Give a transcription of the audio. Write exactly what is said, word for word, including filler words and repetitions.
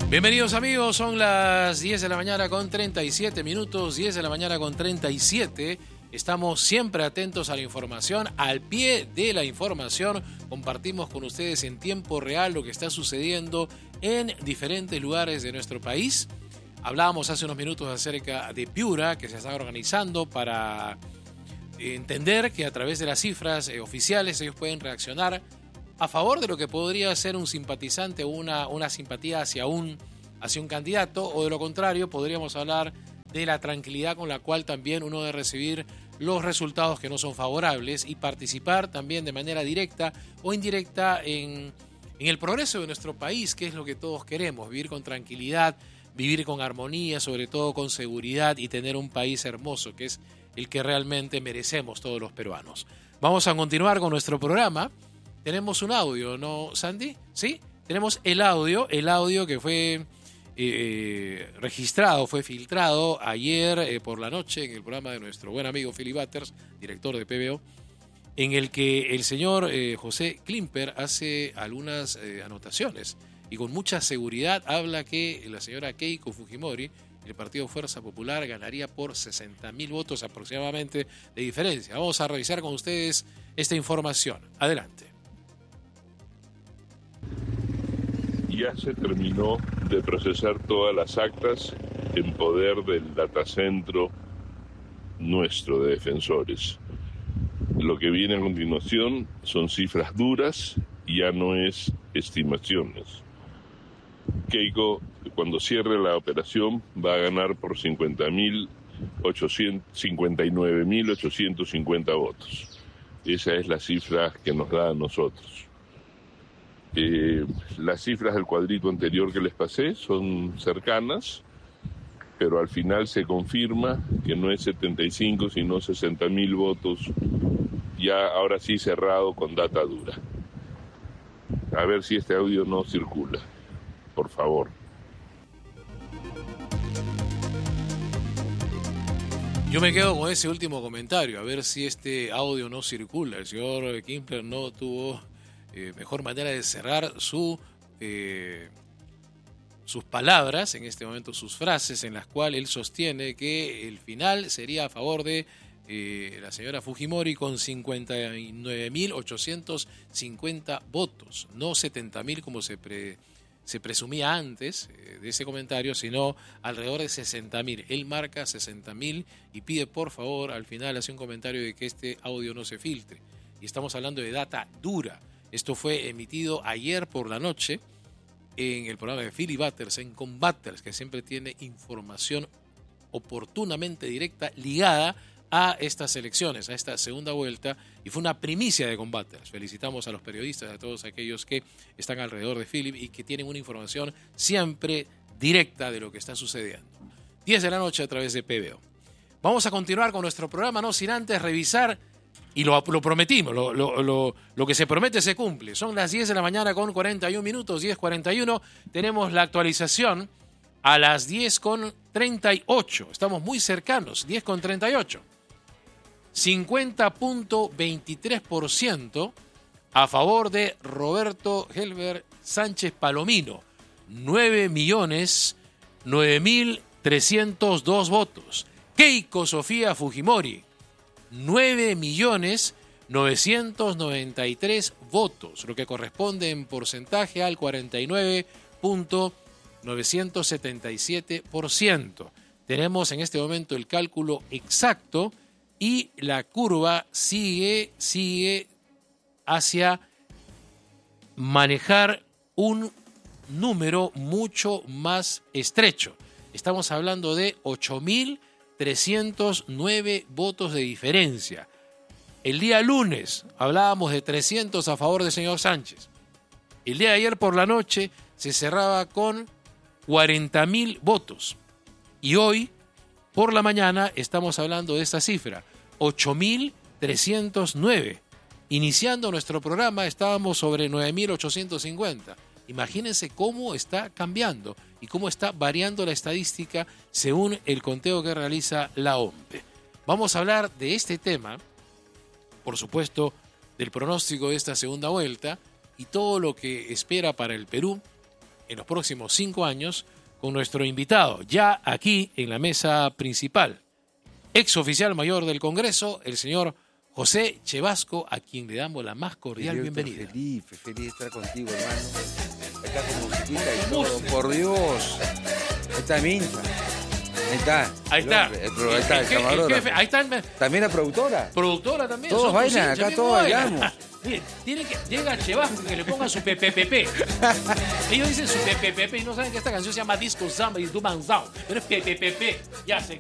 Bienvenidos amigos, son las diez de la mañana con treinta y siete minutos, diez de la mañana con treinta y siete. Estamos siempre atentos a la información, al pie de la información. Compartimos con ustedes en tiempo real lo que está sucediendo en diferentes lugares de nuestro país. Hablábamos hace unos minutos acerca de Piura, que se está organizando para entender que a través de las cifras eh, oficiales ellos pueden reaccionar a favor de lo que podría ser un simpatizante o una, una simpatía hacia un, hacia un candidato, o de lo contrario podríamos hablar de la tranquilidad con la cual también uno debe recibir los resultados que no son favorables y participar también de manera directa o indirecta en, en el progreso de nuestro país, que es lo que todos queremos, vivir con tranquilidad, vivir con armonía, sobre todo con seguridad y tener un país hermoso, que es el que realmente merecemos todos los peruanos. Vamos a continuar con nuestro programa. Tenemos un audio, ¿no, Sandy? ¿Sí? Tenemos el audio, el audio que fue eh, registrado, fue filtrado ayer eh, por la noche en el programa de nuestro buen amigo Philip Butters, director de P B O, en el que el señor eh, José Klimper hace algunas eh, anotaciones y con mucha seguridad habla que la señora Keiko Fujimori, el Partido Fuerza Popular, ganaría por sesenta mil votos aproximadamente de diferencia. Vamos a revisar con ustedes esta información. Adelante. Ya se terminó de procesar todas las actas en poder del datacentro nuestro de defensores. Lo que viene a continuación son cifras duras, ya no es estimaciones. Keiko, cuando cierre la operación, va a ganar por cincuenta y nueve mil ochocientos cincuenta votos. Esa es la cifra que nos da a nosotros. Eh, las cifras del cuadrito anterior que les pasé son cercanas, pero al final se confirma que no es setenta y cinco, sino sesenta mil votos, ya ahora sí cerrado con data dura. A ver si este audio no circula, por favor. Yo me quedo con ese último comentario, a ver si este audio no circula. El señor Klimper no tuvo eh, mejor manera de cerrar su, eh, sus palabras, en este momento sus frases, en las cuales él sostiene que el final sería a favor de eh, la señora Fujimori con cincuenta y nueve mil ochocientos cincuenta votos, no setenta mil como se pre... se presumía antes eh, de ese comentario, sino alrededor de sesenta mil. Él marca sesenta mil y pide por favor, al final hace un comentario de que este audio no se filtre. Y estamos hablando de data dura. Esto fue emitido ayer por la noche en el programa de Philip Butters, en Combaters, que siempre tiene información oportunamente directa ligada a estas elecciones, a esta segunda vuelta, y fue una primicia de Combaters. Felicitamos a los periodistas, a todos aquellos que están alrededor de Philip y que tienen una información siempre directa de lo que está sucediendo. diez de la noche a través de P B O. Vamos a continuar con nuestro programa, no sin antes revisar, y lo, lo prometimos, lo, lo, lo, lo que se promete se cumple. Son las diez de la mañana con cuarenta y un minutos, diez cuarenta y uno, tenemos la actualización a las diez con treinta y ocho, estamos muy cercanos, diez con treinta y ocho. cincuenta punto veintitrés por ciento a favor de Roberto Helber Sánchez Palomino, nueve millones nueve mil trescientos dos votos. Keiko Sofía Fujimori, nueve millones novecientos noventa y tres votos, lo que corresponde en porcentaje al cuarenta y nueve punto novecientos setenta y siete por ciento. Tenemos en este momento el cálculo exacto y la curva sigue, sigue hacia manejar un número mucho más estrecho. Estamos hablando de ocho mil trescientos nueve votos de diferencia. El día lunes hablábamos de trescientos a favor del señor Sánchez. El día de ayer por la noche se cerraba con cuarenta mil votos. Y hoy por la mañana estamos hablando de esta cifra, ocho mil trescientos nueve. Iniciando nuestro programa estábamos sobre nueve mil ochocientos cincuenta. Imagínense cómo está cambiando y cómo está variando la estadística según el conteo que realiza la O M P E. Vamos a hablar de este tema, por supuesto, del pronóstico de esta segunda vuelta y todo lo que espera para el Perú en los próximos cinco años con nuestro invitado, ya aquí en la mesa principal, ex oficial mayor del Congreso, el señor José Chevasco, a quien le damos la más cordial Yo bienvenida. Feliz, feliz de estar contigo, hermano. Acá con musiquita y todo, por Dios. Ahí está Mincha. Ahí está. Ahí está. El, el, ahí está el, el, el, camarógrafo. el jefe, ahí está el, También la productora. productora también. Todos son bailan, cosillas, acá bien todos bailan. bailamos. Miren, tiene que, llega Chevasco que le ponga su pepepepe. Ellos dicen su pepepepe y no saben que esta canción se llama Disco Samba y Duman Sound. Pero es pepepepe. Ya se